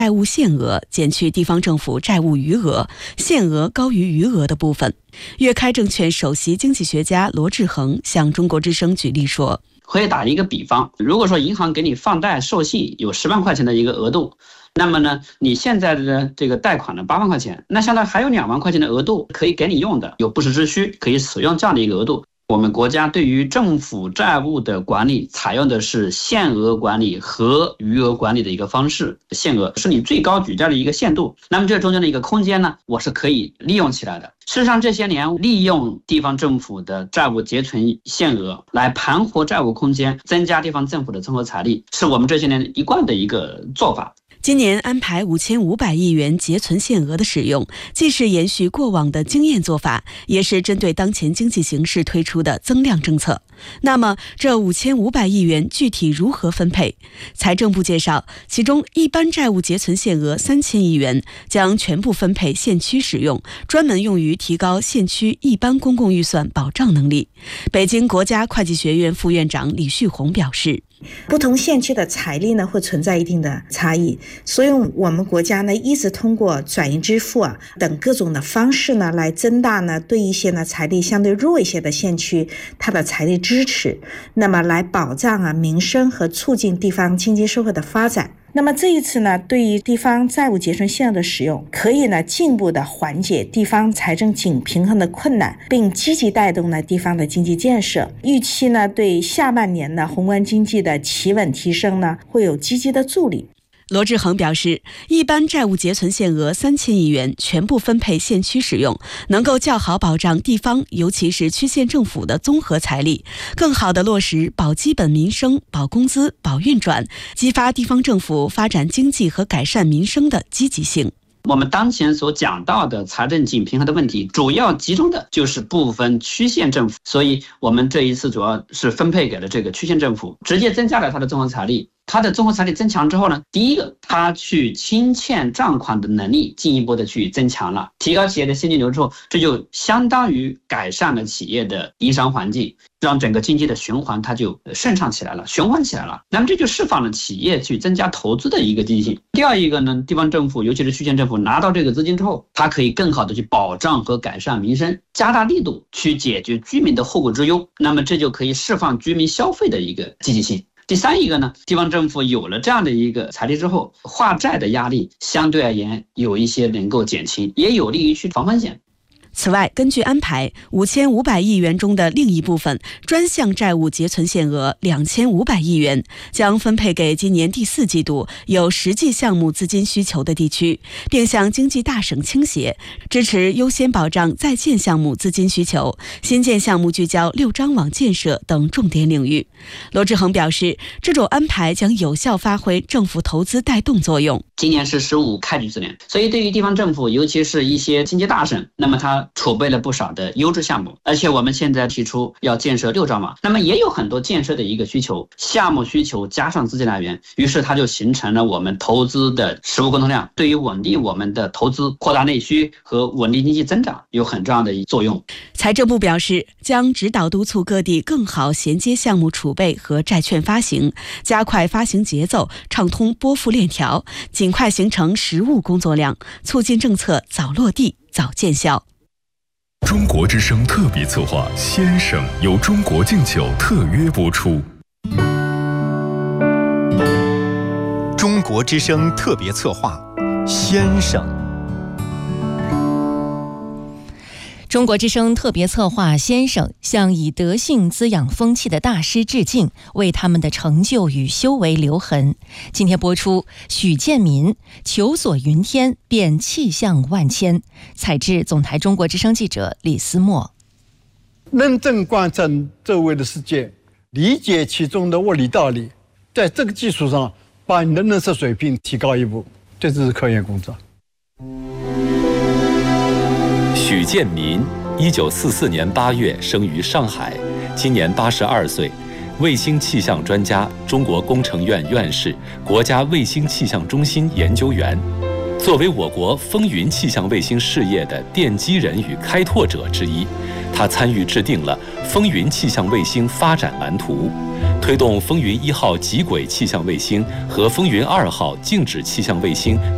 债务限额，减去地方政府债务余额，限额高于余额的部分。粤开证券首席经济学家罗志恒向中国之声举例说， 可以打一个比方，如果说银行给你放贷授信有10万块钱的一个额度，那么呢，你现在的这个贷款的8万块钱，那相当于还有2万块钱的额度可以给你用的，有不时之需可以使用这样的一个额度。我们国家对于政府债务的管理采用的是限额管理和余额管理的一个方式。限额是你最高举债的一个限度，那么这中间的一个空间呢，我是可以利用起来的。事实上这些年利用地方政府的债务结存限额来盘活债务空间，增加地方政府的综合财力，是我们这些年一贯的一个做法。 今年安排5500亿元结存限额的使用，既是延续过往的经验做法，也是针对当前经济形势推出的增量政策。那么这5500亿元具体如何分配？财政部介绍，其中一般债务结存限额3000亿元将全部分配县区使用，专门用于提高县区一般公共预算保障能力。北京国家会计学院副院长李旭红表示， 不同县区的财力呢会存在一定的差异，所以我们国家呢一直通过转移支付等各种的方式呢来增大呢对一些呢财力相对弱一些的县区它的财力支持，那么来保障民生和促进地方经济社会的发展。那么这一次呢，对于地方债务结存限额的使用，可以呢进一步的缓解地方财政紧平衡的困难，并积极带动呢地方的经济建设。预期呢对下半年呢宏观经济的企稳提升呢会有积极的助力。 罗志恒表示，一般债务结存限额3000亿元全部分配县区使用，能够较好保障地方尤其是区县政府的综合财力，更好地落实保基本民生、保工资、保运转，激发地方政府发展经济和改善民生的积极性。 我们当前所讲到的财政紧平衡的问题，主要集中的就是部分区县政府，所以我们这一次主要是分配给了这个区县政府，直接增加了它的综合财力。它的综合财力增强之后呢，第一个，它去清欠账款的能力进一步的去增强了，提高企业的现金流之后，这就相当于改善了企业的营商环境，让整个经济的循环它就顺畅起来了，循环起来了。那么这就释放了企业去增加投资的一个积极性。第二一个呢，地方政府尤其是区县政府拿到这个资金之后，它可以更好的去保障和改善民生，加大力度去解决居民的后顾之忧，那么这就可以释放居民消费的一个积极性。第三一个呢，地方政府有了这样的一个财力之后，化债的压力相对而言有一些能够减轻，也有利于去防风险。 此外，根据安排，5500亿元中的另一部分专项债务结存限额2500亿元将分配给今年第4季度有实际项目资金需求的地区，并向经济大省倾斜，支持优先保障在建项目资金需求，新建项目聚焦6张网建设等重点领域。罗志恒表示，这种安排将有效发挥政府投资带动作用。 今年是15开局之年，所以对于地方政府，尤其是一些经济大省，那么它储备了不少的优质项目，而且我们现在提出要建设6张网，那么也有很多建设的一个需求，项目需求加上资金来源，于是它就形成了我们投资的实物沟通量，对于稳定我们的投资、扩大内需和稳定经济增长有很重要的作用。 财政部表示，将指导督促各地更好衔接项目储备和债券发行，加快发行节奏，畅通拨付链条，尽快形成实务工作量，促进政策早落地、早见效。 中国之声特别策划《先生》由中国敬酒特约播出。 中国之声特别策划《先生》。 中国之声特别策划《先生》向以德性滋养风气的大师致敬，为他们的成就与修为留痕。今天播出许建民求索云天，变气象万千。采制总台中国之声记者李思墨。 认真观察周围的世界，理解其中的物理道理，在这个基础上把你的认识水平提高一步，这就是科研工作。 许建民，1944年8月生于上海，今年82岁，卫星气象专家，中国工程院院士，国家卫星气象中心研究员。作为我国风云气象卫星事业的奠基人与开拓者之一，他参与制定了风云气象卫星发展蓝图，推动风云1号极轨气象卫星和风云2号静止气象卫星